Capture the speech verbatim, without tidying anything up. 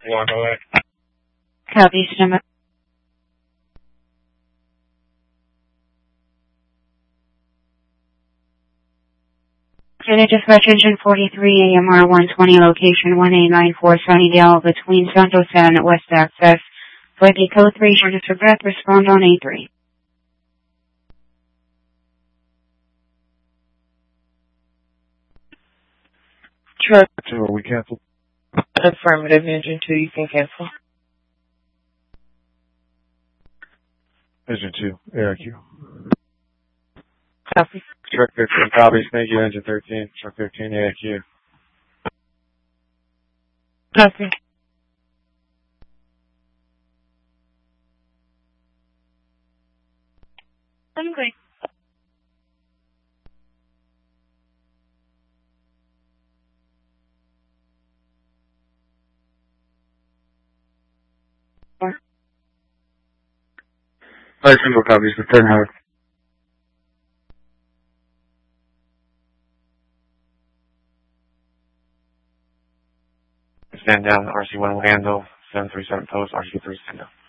Walk away. Copy, stand by. Unit Dispatch Engine forty-three A M R one twenty, location one eight nine four Sunnydale, between Santos and West Access. For the code three, short for breath, respond on A three. Truck two, are we canceled? Affirmative, Engine two, you can cancel. Engine two, A I Q. Copy. Truck fifteen, copies. Thank you, Engine thirteen. Truck fifteen, A I Q. Copy. I'm good. Five single copies for ten Howard. Stand down, R C one will handle. seven three seven post, R C three stand down.